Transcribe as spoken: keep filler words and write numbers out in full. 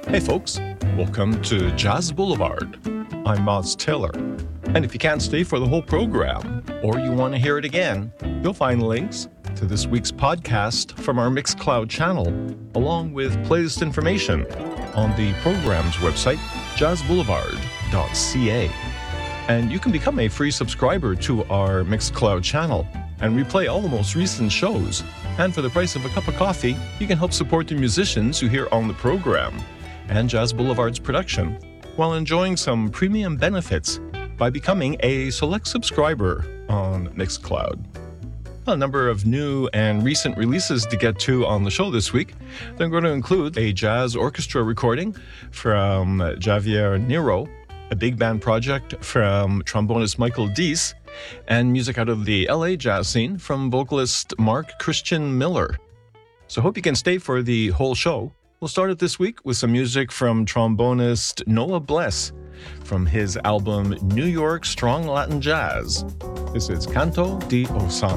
Hey folks, welcome to Jazz Boulevard. I'm Moz Taylor. And if you can't stay for the whole program, or you want to hear it again, you'll find links to this week's podcast from our Mixcloud channel, along with playlist information on the program's website, jazz boulevard dot c a. And you can become a free subscriber to our Mixcloud channel and replay all the most recent shows. And for the price of a cup of coffee, you can help support the musicians you hear on the program and Jazz Boulevard's production, while enjoying some premium benefits by becoming a select subscriber on Mixcloud. A number of new and recent releases to get to on the show this week. They're going to include a jazz orchestra recording from Javier Nero, a big band project from trombonist Michael Deese, and music out of the L A jazz scene from vocalist Mark Christian Miller. So hope you can stay for the whole show. We'll start it this week with some music from trombonist Noah Bless from his album New York Strong Latin Jazz. This is Canto de Osana.